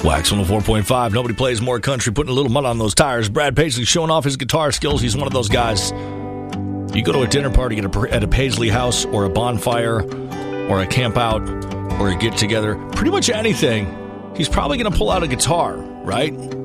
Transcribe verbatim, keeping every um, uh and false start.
Wax one oh four point five. Nobody plays more country, putting a little mud on those tires. Brad Paisley showing off his guitar skills. He's one of those guys. You go to a dinner party at a, at a Paisley house or a bonfire or a camp out or a get-together, pretty much anything, he's probably going to pull out a guitar, right?